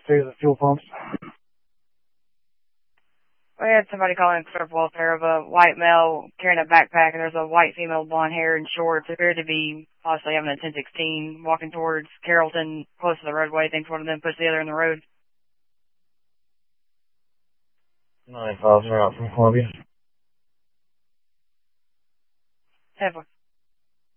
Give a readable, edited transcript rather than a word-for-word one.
upstairs at fuel pumps. We had somebody calling for welfare of a white male carrying a backpack, and there's a white female, blonde hair and shorts, appeared to be possibly having a 1016, walking towards Carrollton, close to the roadway. Thinks one of them pushed the other in the road. 950 out from Columbia.